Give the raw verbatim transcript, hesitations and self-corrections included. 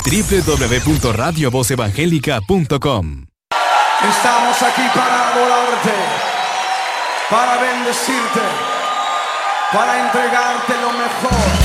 doble u doble u doble u punto radio voz evangélica punto com. Estamos aquí para adorarte, para bendecirte, para entregarte lo mejor.